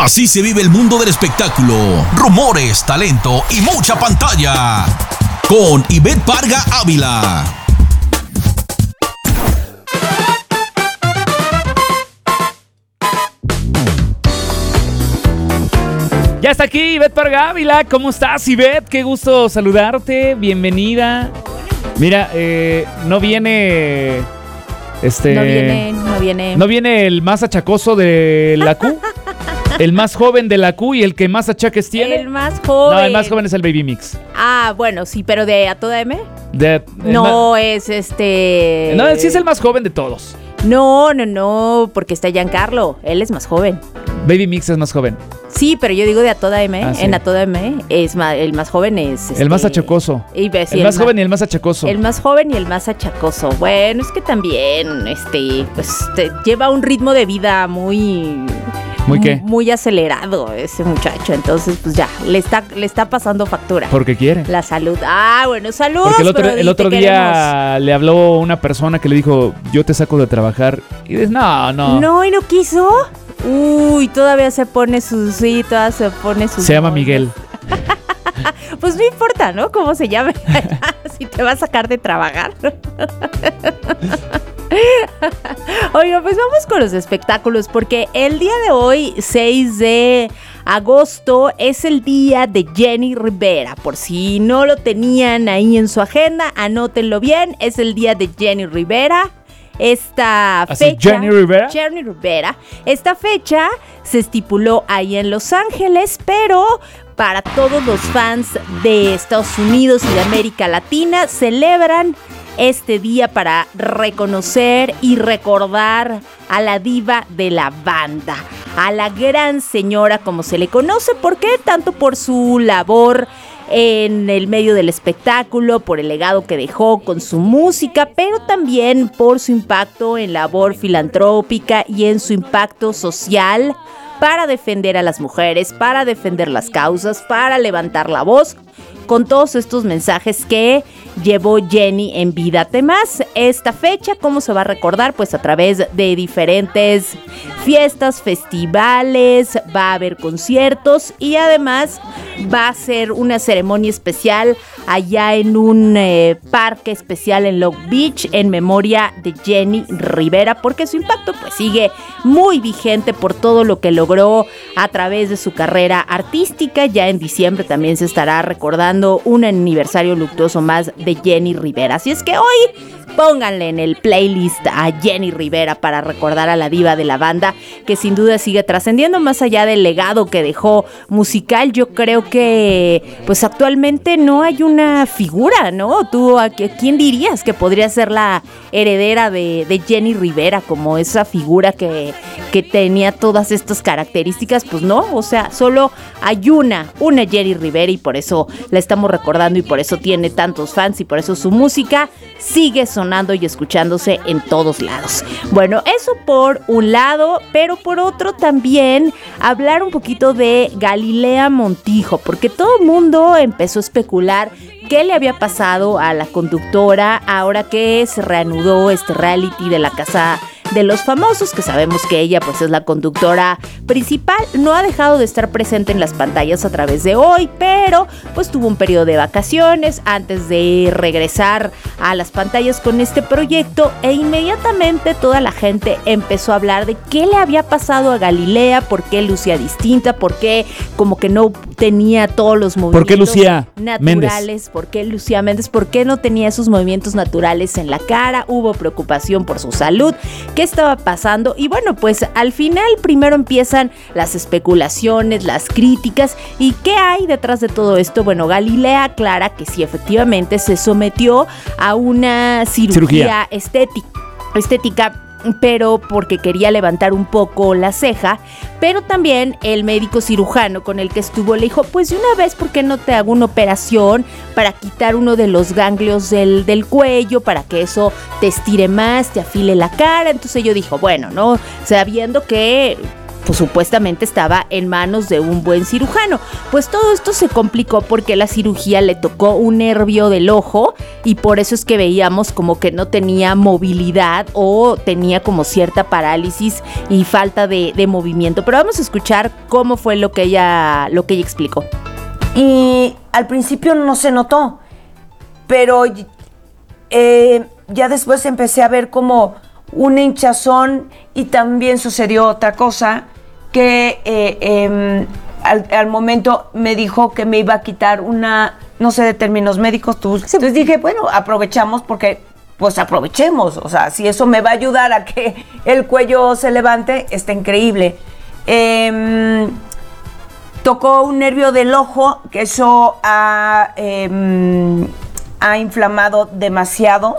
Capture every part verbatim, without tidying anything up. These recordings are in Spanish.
Así se vive el mundo del espectáculo. Rumores, talento y mucha pantalla. Con Ivette Parga Ávila. Ya está aquí Ivette Parga Ávila. ¿Cómo estás, Ivette? Qué gusto saludarte. Bienvenida. Mira, eh, no viene... Este, no viene, no viene. No viene el más achacoso de la Q. El más joven de la Q y el que más achaques tiene. El más joven. No, el más joven es el Baby Mix. Ah, bueno, sí, pero de A Toda M. De, no, ma- es este... No, él sí es el más joven de todos. No, no, no, porque está Giancarlo. Él es más joven. Baby Mix es más joven. Sí, pero yo digo de A Toda M. Ah, sí. En A Toda M es más, el más joven es... Este, el más achacoso. Y, sí, el, el más joven y el más achacoso. El más joven y el más achacoso. Bueno, es que también, este, pues, te, lleva un ritmo de vida muy... ¿Muy qué? Muy acelerado ese muchacho. Entonces, pues ya, le está, le está pasando factura. Porque quiere. La salud. Ah, bueno, saludos. Porque el otro, pero el otro día queremos. Le habló una persona que le dijo, yo te saco de trabajar. Y dices, no, no. No, ¿y no quiso? Uy, todavía se pone sus... Sí, todavía se pone sus... Se llama Miguel. Pues no importa, ¿no? Cómo se llame. Si te va a sacar de trabajar. Oiga, pues vamos con los espectáculos, porque el día de hoy, seis de agosto, es el día de Jenni Rivera. Por si no lo tenían ahí en su agenda, anótenlo bien, es el día de Jenni Rivera. Esta ¿Así, fecha, Jenni Rivera? Jenni Rivera, esta fecha se estipuló ahí en Los Ángeles, pero para todos los fans de Estados Unidos y de América Latina, celebran este día para reconocer y recordar a la diva de la banda, a la gran señora como se le conoce. ¿Por qué? Tanto por su labor en el medio del espectáculo, por el legado que dejó con su música, pero también por su impacto en labor filantrópica y en su impacto social para defender a las mujeres, para defender las causas, para levantar la voz, con todos estos mensajes que llevó Jenni en vida. Además, esta fecha, ¿cómo se va a recordar? Pues a través de diferentes fiestas, festivales, va a haber conciertos y además va a ser una ceremonia especial allá en un eh, parque especial en Long Beach en memoria de Jenni Rivera, porque su impacto pues sigue muy vigente por todo lo que logró a través de su carrera artística. Ya en diciembre también se estará recordando un aniversario luctuoso más de Jenni Rivera. Así es que hoy pónganle en el playlist a Jenni Rivera para recordar a la diva de la banda, que sin duda sigue trascendiendo más allá del legado que dejó musical. Yo creo que pues actualmente no hay una figura, ¿no? ¿Tú a quién dirías que podría ser la heredera de, de Jenni Rivera, como esa figura que, que tenía todas estas características? Pues no, o sea, solo hay una, una Jenni Rivera, y por eso la estamos recordando y por eso tiene tantos fans y por eso su música sigue sonando y escuchándose en todos lados. Bueno, eso por un lado, pero por otro también hablar un poquito de Galilea Montijo, porque todo el mundo empezó a especular qué le había pasado a la conductora ahora que se reanudó este reality de la Casa de los Famosos, que sabemos que ella pues es la conductora principal. No ha dejado de estar presente en las pantallas a través de hoy, pero pues tuvo un periodo de vacaciones antes de regresar a las pantallas con este proyecto, e inmediatamente toda la gente empezó a hablar de qué le había pasado a Galilea, por qué lucía distinta, por qué como que no tenía todos los movimientos ¿Por qué Lucía naturales, Méndez? por qué Lucía Méndez, por qué no tenía esos movimientos naturales en la cara. Hubo preocupación por su salud. ¿Qué estaba pasando? Y bueno, pues al final primero empiezan las especulaciones, las críticas. ¿Y qué hay detrás de todo esto? Bueno, Galilea aclara que sí, efectivamente se sometió a una cirugía, Cirugía. estética, estética pero porque quería levantar un poco la ceja, pero también el médico cirujano con el que estuvo le dijo, pues de una vez, ¿por qué no te hago una operación para quitar uno de los ganglios del, del cuello, para que eso te estire más, te afile la cara? Entonces yo dijo, bueno, ¿no? Sabiendo que pues supuestamente estaba en manos de un buen cirujano. Pues todo esto se complicó porque la cirugía le tocó un nervio del ojo y por eso es que veíamos como que no tenía movilidad o tenía como cierta parálisis y falta de, de movimiento. Pero vamos a escuchar cómo fue lo que ella, lo que ella explicó. Y al principio no se notó, pero eh, ya después empecé a ver como una hinchazón y también sucedió otra cosa que eh, eh, al, al momento me dijo que me iba a quitar una, no sé de términos médicos, tú, sí. Entonces dije, bueno, aprovechamos porque, pues aprovechemos, o sea, si eso me va a ayudar a que el cuello se levante, está increíble. Eh, tocó un nervio del ojo, que eso ha, eh, ha inflamado demasiado.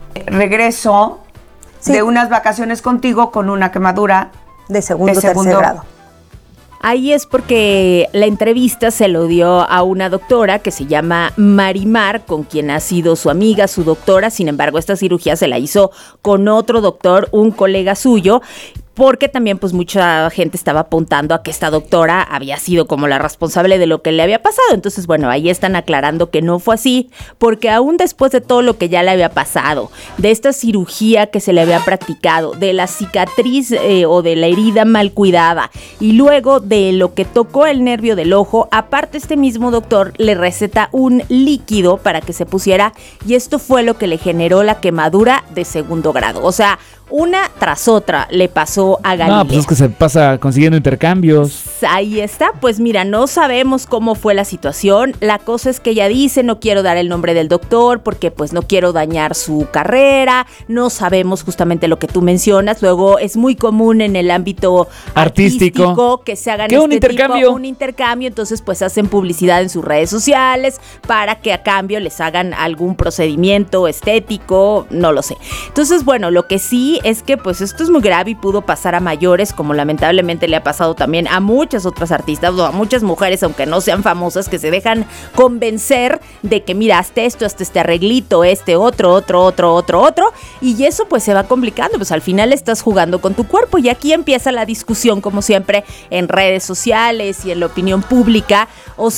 Regreso sí. de unas vacaciones contigo con una quemadura de segundo, de segundo tercer grado. Ahí es porque la entrevista se lo dio a una doctora que se llama Marimar, con quien ha sido su amiga, su doctora. Sin embargo, esta cirugía se la hizo con otro doctor, un colega suyo, porque también pues mucha gente estaba apuntando a que esta doctora había sido como la responsable de lo que le había pasado. Entonces, bueno, ahí están aclarando que no fue así, porque aún después de todo lo que ya le había pasado, de esta cirugía que se le había practicado, de la cicatriz eh, o de la herida mal cuidada, y luego de lo que tocó el nervio del ojo, aparte este mismo doctor le receta un líquido para que se pusiera, y esto fue lo que le generó la quemadura de segundo grado. O sea, una tras otra le pasó a Galilea. No, pues es que se pasa consiguiendo intercambios. Ahí está, pues mira, no sabemos cómo fue la situación. La cosa es que ella dice, no quiero dar el nombre del doctor porque pues no quiero dañar su carrera. No sabemos justamente lo que tú mencionas. Luego es muy común en el ámbito artístico, artístico que se hagan ¿Qué, este un intercambio? tipo, un intercambio. Entonces pues hacen publicidad en sus redes sociales para que a cambio les hagan algún procedimiento estético, no lo sé. Entonces, bueno, lo que sí es que pues esto es muy grave y pudo pasar a mayores, como lamentablemente le ha pasado también a muchas otras artistas o a muchas mujeres, aunque no sean famosas, que se dejan convencer de que mira, hazte esto, hazte este arreglito, este otro, otro, otro, otro, otro, y eso pues se va complicando, pues al final estás jugando con tu cuerpo y aquí empieza la discusión, como siempre, en redes sociales y en la opinión pública. O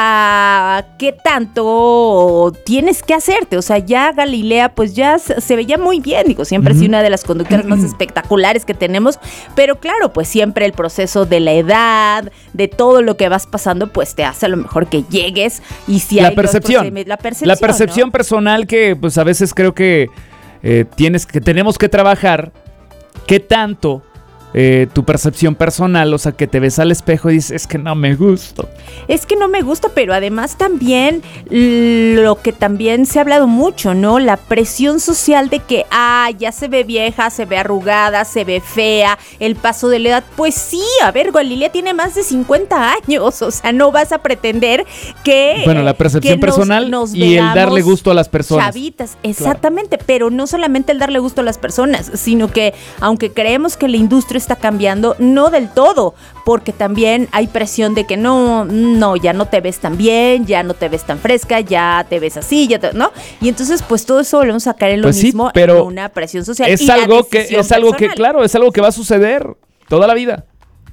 sea, ¿qué tanto tienes que hacerte? O sea, ya Galilea pues ya se veía muy bien, digo, siempre ha sido una de las conductoras más espectaculares que tenemos, pero claro, pues siempre el proceso de la edad, de todo lo que vas pasando, pues te hace a lo mejor que llegues y si la hay percepción, la percepción, la percepción ¿no? personal que pues a veces creo que eh, tienes que tenemos que trabajar. ¿Qué tanto? Eh, tu percepción personal, o sea, que te ves al espejo y dices, es que no me gusta. Es que no me gusta, pero además también lo que también se ha hablado mucho, ¿no? La presión social de que, ah, ya se ve vieja, se ve arrugada, se ve fea, el paso de la edad. Pues sí, a ver, Galilea tiene más de cincuenta años, o sea, no vas a pretender que... Bueno, la percepción que nos, personal nos y el darle gusto a las personas. Chavitas, exactamente, claro. Pero no solamente el darle gusto a las personas, sino que aunque creemos que la industria está cambiando, no del todo, porque también hay presión de que no, no, ya no te ves tan bien, ya no te ves tan fresca, ya te ves así, ya te, ¿no? Y entonces, pues todo eso volvemos a caer en lo pues mismo, sí, pero en una presión social. Es y algo que, es personal. algo que, claro, es algo que va a suceder toda la vida.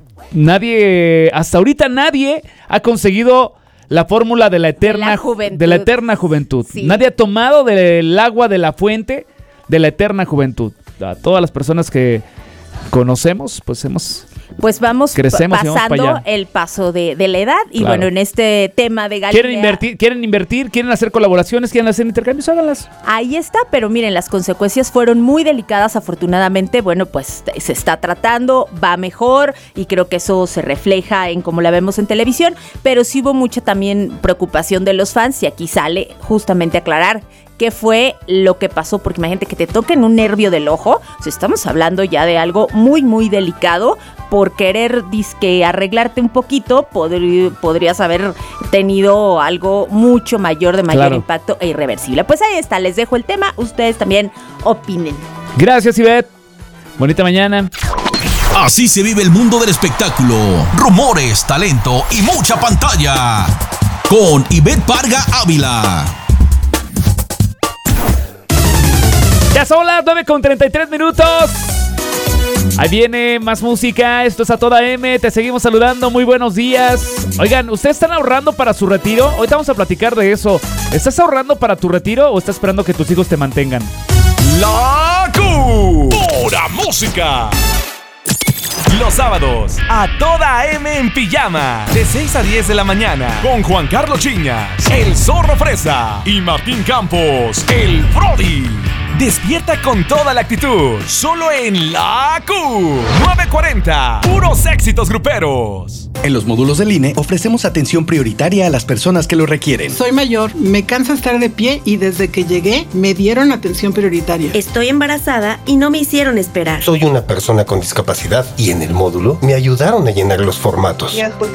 Nadie, hasta ahorita nadie ha conseguido la fórmula de la eterna, la de la eterna juventud. Sí. Nadie ha tomado del agua de la fuente de la eterna juventud. A todas las personas que conocemos, pues hemos... Pues vamos Crecemos pasando el paso de, de la edad y claro. Bueno, en este tema de Galilea... ¿Quieren invertir, quieren invertir, quieren hacer colaboraciones, quieren hacer intercambios? Háganlas. Ahí está, pero miren, las consecuencias fueron muy delicadas, afortunadamente, bueno, pues se está tratando, va mejor y creo que eso se refleja en cómo la vemos en televisión, pero sí hubo mucha también preocupación de los fans y aquí sale justamente aclarar qué fue lo que pasó, porque imagínate que te toquen un nervio del ojo, o sea, estamos hablando ya de algo muy, muy delicado, por querer disque arreglarte un poquito, podri- podrías haber tenido algo mucho mayor, de mayor claro. impacto e irreversible. Pues ahí está, les dejo el tema, ustedes también opinen. Gracias, Ivette. Bonita mañana. Así se vive el mundo del espectáculo. Rumores, talento y mucha pantalla. Con Ivette Parga Ávila. Ya son las nueve con treinta y tres minutos. Ahí viene más música, esto es A Toda M, te seguimos saludando, muy buenos días. Oigan, ¿ustedes están ahorrando para su retiro? Ahorita vamos a platicar de eso. ¿Estás ahorrando para tu retiro o estás esperando que tus hijos te mantengan? La Q. Pura música. Los sábados, A Toda M en pijama, de seis a diez de la mañana, con Juan Carlos Chiñas, el Zorro Fresa y Martín Campos, el Brody. Despierta con toda la actitud, solo en La Q. nueve cuarenta, puros éxitos gruperos. En los módulos del I N E ofrecemos atención prioritaria a las personas que lo requieren. Soy mayor, me cansa estar de pie y desde que llegué me dieron atención prioritaria. Estoy embarazada y no me hicieron esperar. Soy una persona con discapacidad y en el módulo me ayudaron a llenar los formatos.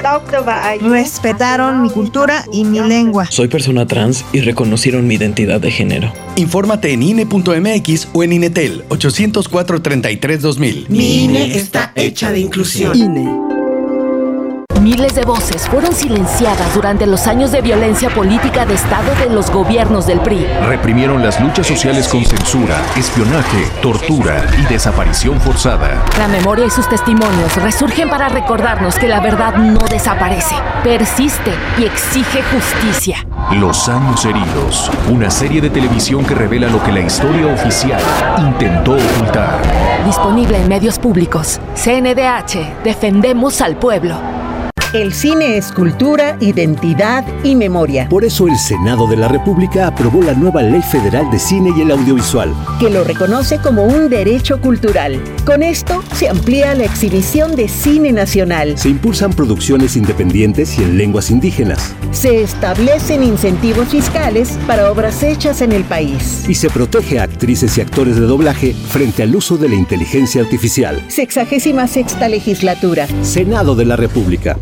Respetaron mi cultura y mi lengua. Soy persona trans y reconocieron mi identidad de género. Infórmate en I N E punto M X o en INETEL ochocientos cuatro, treinta y tres, dos mil. Mi I N E está hecha de inclusión. I N E. Miles de voces fueron silenciadas durante los años de violencia política de Estado de los gobiernos del P R I. Reprimieron las luchas sociales con censura, espionaje, tortura y desaparición forzada. La memoria y sus testimonios resurgen para recordarnos que la verdad no desaparece, persiste y exige justicia. Los años heridos, una serie de televisión que revela lo que la historia oficial intentó ocultar. Disponible en medios públicos. C N D H, defendemos al pueblo. El cine es cultura, identidad y memoria. Por eso el Senado de la República aprobó la nueva Ley Federal de Cine y el Audiovisual, que lo reconoce como un derecho cultural. Con esto se amplía la exhibición de cine nacional. Se impulsan producciones independientes y en lenguas indígenas. Se establecen incentivos fiscales para obras hechas en el país. Y se protege a actrices y actores de doblaje frente al uso de la inteligencia artificial. Sexagésima sexta legislatura. Senado de la República.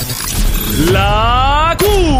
La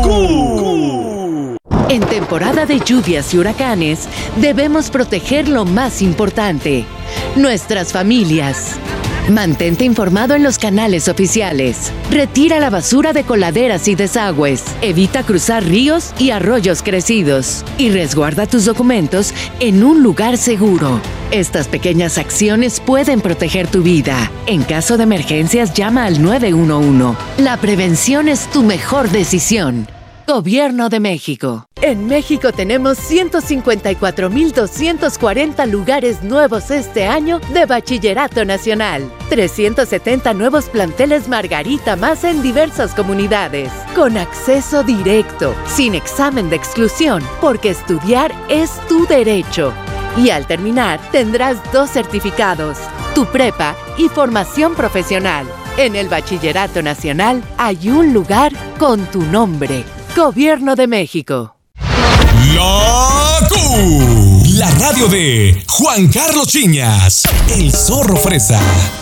Q. En temporada de lluvias y huracanes, debemos proteger lo más importante, nuestras familias. Mantente informado en los canales oficiales. Retira la basura de coladeras y desagües. Evita cruzar ríos y arroyos crecidos. Y resguarda tus documentos en un lugar seguro. Estas pequeñas acciones pueden proteger tu vida. En caso de emergencias, llama al nueve uno uno. La prevención es tu mejor decisión. Gobierno de México. En México tenemos ciento cincuenta y cuatro mil doscientos cuarenta lugares nuevos este año de Bachillerato Nacional. trescientos setenta nuevos planteles Margarita más en diversas comunidades. Con acceso directo, sin examen de exclusión, porque estudiar es tu derecho. Y al terminar, tendrás dos certificados, tu prepa y formación profesional. En el Bachillerato Nacional hay un lugar con tu nombre. Gobierno de México. La Q. La radio de Juan Carlos Chiñas, el Zorro Fresa.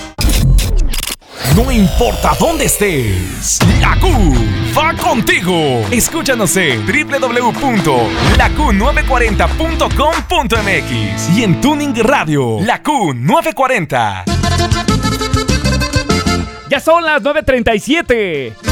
No importa dónde estés, la Q va contigo. Escúchanos en doble u doble u doble u punto la q nueve cuarenta punto com punto m x y en Tuning Radio, La Q nueve cuarenta. Ya son las nueve treinta y siete.